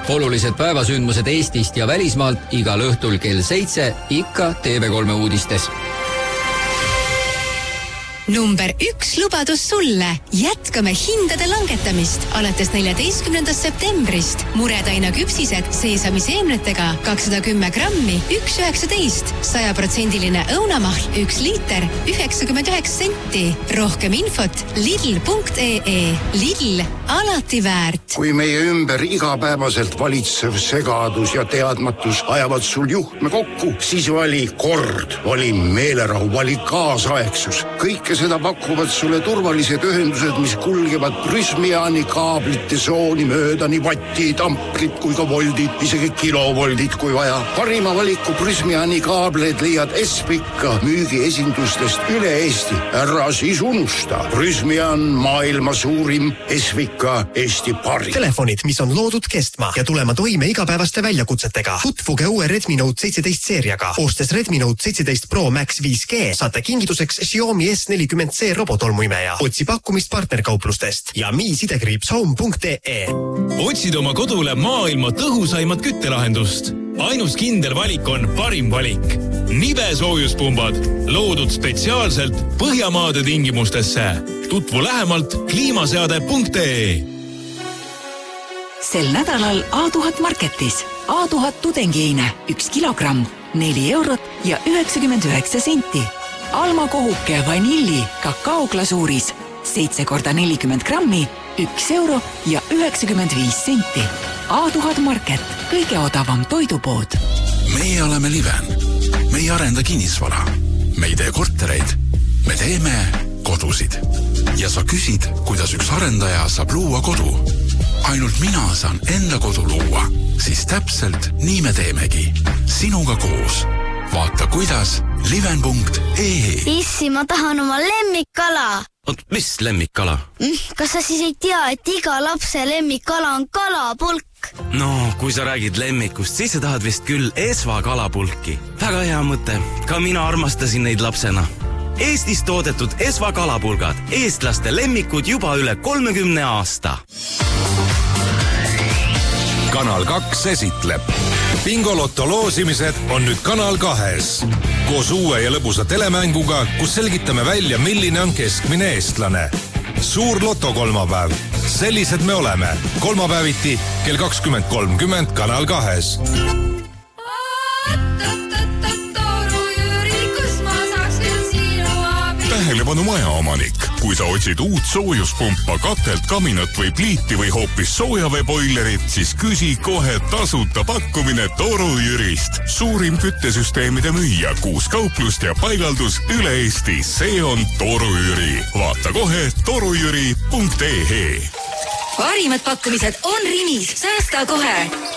Olulised päevasündmused Eestist ja välismaalt igal õhtul kell 7 ikka TV3 uudistes. Number 1 lubadus sulle. Jätkame hindade langetamist alates 14. septembrist. Muretaina küpsised seesamiseemnetega 210 grammi 1,19. 100% õunamahl 1 liiter 99 senti. Rohkem infot lidl.ee. Lidl, alati väärt. Kui meie ümber igapäevaselt valitsev segadus ja teadmatus ajavad sul juhtme kokku, siis vali kord, vali meelerahu, vali kaasaegsus. Kõike seda pakuvad sulle turvalised ühendused, mis kulgevad Prysmiani kaablite sooni mööda nii vattid, amprid kui ka voldid, isegi kilovoldid kui vaja. Parima valiku Prysmiani kaableid leiad Espika müügiesindustest üle Eesti. Ära siis unusta. Prysmian maailma suurim, Espika Eesti parim. Telefonid, mis on loodud kestma ja tulema toime igapäevaste väljakutsetega. Tutvuge uue Redmi Note 17 seeriaga. Ostes Redmi Note 17 Pro Max 5G saate kingituseks Xiaomi S40C robotolmuimeja. Otsi pakkumist partnerkauplustest ja miisidekriipshome.ee. Otsid oma kodule maailma tõhusaimat küttelahendust. Ainus kindel valik on parim valik. Nibe soojuspumbad, loodud spetsiaalselt Põhjamaade tingimustesse. Tutvu lähemalt kliimaseade.ee. Sel nädalal A1000 Marketis. A1000 tudengiine 1 kilogramm, 4 eurot ja 99 senti. Alma kohuke vanilli kakaoglasuuris 7 × 40 grammi, 1 euro ja 95 senti. A1000 Market, kõige odavam toidupood. Meie oleme Liven. Me ei arenda kinnisvara. Me ei tee kortereid. Me teeme kodusid. Ja sa küsid, kuidas üks arendaja saab luua kodu. Ainult mina saan enda kodu luua. Siis täpselt nii me teemegi. Sinuga koos. Vaata kuidas liven.ee. Issi, ma tahan oma lemmikkala. Oot, mis lemmikkala? Kas sa siis ei tea, et iga lapse lemmikkala on kalapulk? No, kui sa räägid lemmikust, siis sa tahad vist küll Esva kalapulki. Väga hea mõte. Ka mina armastasin neid lapsena. Eestis toodetud Esva kalapulgad. Eestlaste lemmikud juba üle 30 aasta. Kanal 2 esitleb. Bingolotto loosimised on nüüd Kanal 2-s. Koos uue ja lõbusa telemänguga, kus selgitame välja, milline on keskmine eestlane. Suur loto kolmapäev. Sellised me oleme. Kolmapäeviti kell 20.30 Kanal 2-s. Tähelepanu majaomanik. Kui sa otsid uut soojuspumpa, katelt, kaminat või pliiti või hoopis soojaveeboilerit, siis küsi kohe tasuta pakkumine Toru Jürist. Suurim küttesüsteemide müüja, 6 kauplust ja paigaldus üle Eesti. See on Toru Jüri. Vaata kohe torujüri.ee. Parimad pakkumised on Rimis. Säästa kohe.